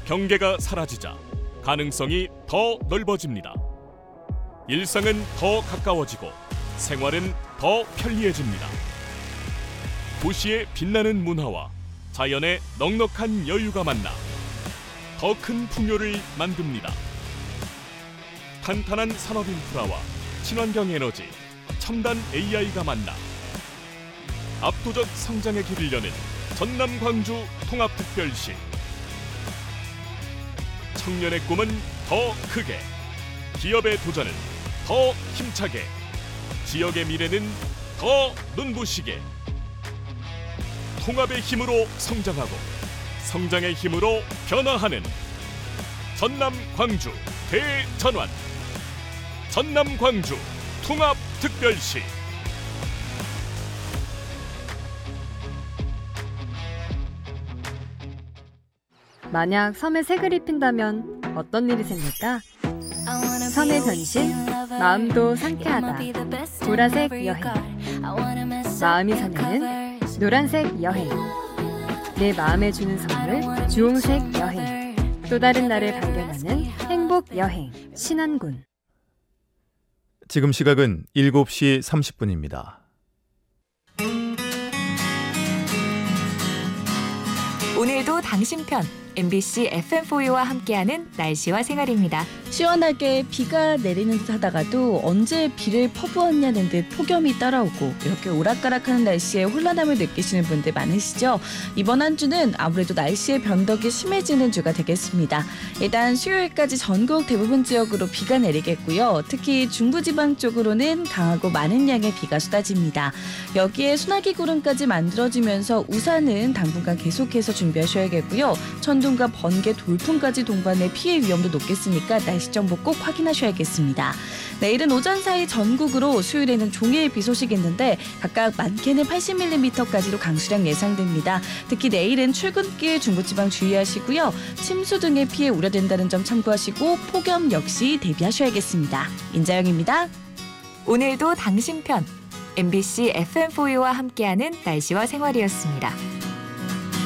경계가 사라지자 가능성이 더 넓어집니다. 일상은 더 가까워지고 생활은 더 편리해집니다. 도시의 빛나는 문화와 자연의 넉넉한 여유가 만나 더 큰 풍요를 만듭니다. 탄탄한 산업 인프라와 친환경 에너지, 첨단 AI가 만나 압도적 성장의 길을 여는 전남 광주 통합특별시. 청년의 꿈은 더 크게, 기업의 도전은 더 힘차게, 지역의 미래는 더 눈부시게. 통합의 힘으로 성장하고 성장의 힘으로 변화하는 전남 광주 대전환. 전남 광주 통합특별시. 만약 섬에 색을 입힌다면 어떤 일이 생길까? 섬의 변신, 마음도 상쾌하다. 보라색 여행. 마음이 설레는 노란색 여행. 내 마음에 주는 선물, 주홍색 여행. 또 다른 나를 발견하는 행복 여행. 신안군. 지금 시각은 7시 30분입니다. 오늘도 당신 편 MBC FM4U와 함께하는 날씨와 생활입니다. 시원하게 비가 내리는 듯 하다가도 언제 비를 퍼부었냐는 듯 폭염이 따라오고 이렇게 오락가락하는 날씨에 혼란함을 느끼시는 분들 많으시죠? 이번 한 주는 아무래도 날씨의 변덕이 심해지는 주가 되겠습니다. 일단 수요일까지 전국 대부분 지역으로 비가 내리겠고요. 특히 중부지방 쪽으로는 강하고 많은 양의 비가 쏟아집니다. 여기에 소나기 구름까지 만들어지면서 우산은 당분간 계속해서 준비하셔야겠고요. 천둥과 번개, 돌풍까지 동반해 피해 위험도 높겠으니까 날씨 정보 꼭 확인하셔야겠습니다. 내일은 오전 사이 전국으로, 수요일에는 종일 비 소식이 있는데 각각 많게는 80mm까지로 강수량 예상됩니다. 특히 내일은 출근길 중부지방 주의하시고요. 침수 등의 피해 우려된다는 점 참고하시고 폭염 역시 대비하셔야겠습니다. 인자영입니다. 오늘도 당신 편 MBC FM4U와 함께하는 날씨와 생활이었습니다.